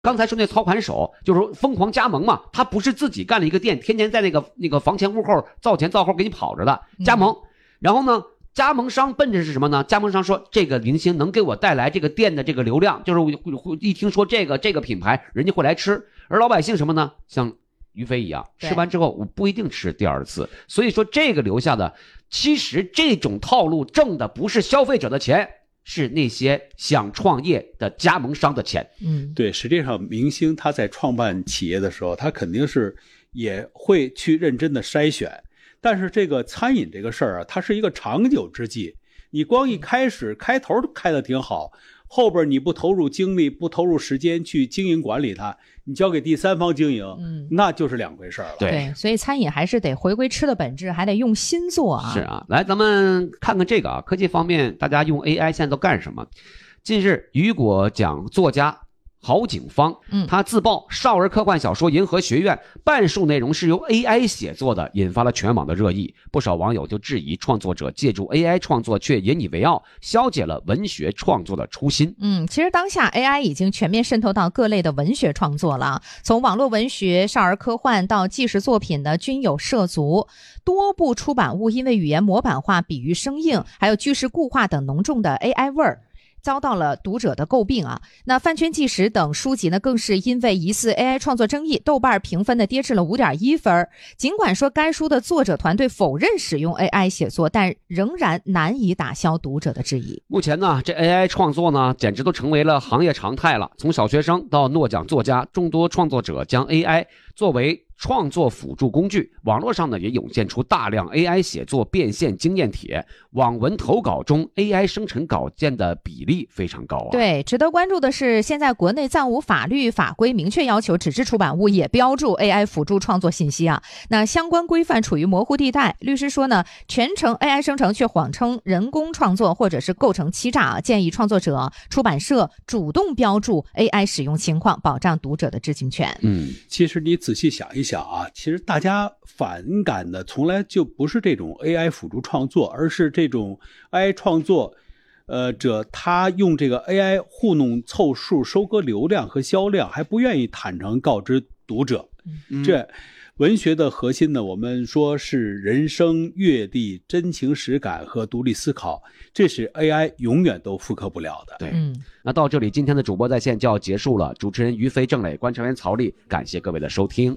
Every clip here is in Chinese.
刚才说那操盘手就是疯狂加盟嘛，他不是自己干了一个店，天天在那个房前屋后造前造后给你跑着的加盟。然后呢，加盟商奔着是什么呢？加盟商说这个明星能给我带来这个店的这个流量，就是一听说这个品牌，人家会来吃。而老百姓什么呢？像于飞一样，吃完之后我不一定吃第二次。所以说这个留下的，其实这种套路挣的不是消费者的钱，是那些想创业的加盟商的钱。 对，实际上明星他在创办企业的时候，他肯定是也会去认真的筛选。但是这个餐饮这个事儿啊，它是一个长久之计。你光一开头开的挺好，后边你不投入精力，不投入时间去经营管理它，你交给第三方经营，那就是两回事了。 对，所以餐饮还是得回归吃的本质，还得用心做啊。 是啊，来咱们看看这个啊，科技方面大家用 AI 现在都干什么？近日，雨果奖作家郝景芳，他自曝少儿科幻小说《银河学院》半数内容是由 AI 写作的，引发了全网的热议。不少网友就质疑创作者借助 AI 创作却引以为傲，消解了文学创作的初心。 其实当下 AI 已经全面渗透到各类的文学创作了，从网络文学、少儿科幻到纪实作品呢，均有涉足。多部出版物因为语言模板化、比喻生硬，还有句式固化等浓重的 AI 味儿，遭到了读者的诟病啊。那饭圈纪实等书籍呢，更是因为疑似 AI 创作争议，豆瓣评分呢跌至了 5.1 分。尽管说该书的作者团队否认使用 AI 写作，但仍然难以打消读者的质疑。 目前呢，这 AI 创作呢，简直都成为了行业常态了。从小学生到诺奖作家，众多创作者将 AI 作为创作辅助工具，网络上呢也涌现出大量 AI 写作变现经验帖，网文投稿中 AI 生成稿件的比例非常高啊。 对，值得关注的是，现在国内暂无法律法规明确要求纸质出版物也标注 AI 辅助创作信息啊。那相关规范处于模糊地带。律师说呢，全程 AI 生成却谎称人工创作或者是构成欺诈啊，建议创作者、出版社主动标注 AI 使用情况，保障读者的知情权。 其实你仔细想一想啊，其实大家反感的从来就不是这种 AI 辅助创作，而是这种 AI 创作者他用这个 AI 糊弄凑数，收割流量和销量，还不愿意坦诚告知读者。这文学的核心呢，我们说是人生阅历、真情实感和独立思考，这是 AI 永远都复刻不了的。 对，那到这里今天的主播在线就要结束了。主持人于飞、郑磊，观察员曹丽，感谢各位的收听。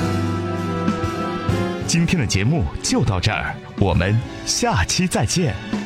今天的节目就到这儿，我们下期再见。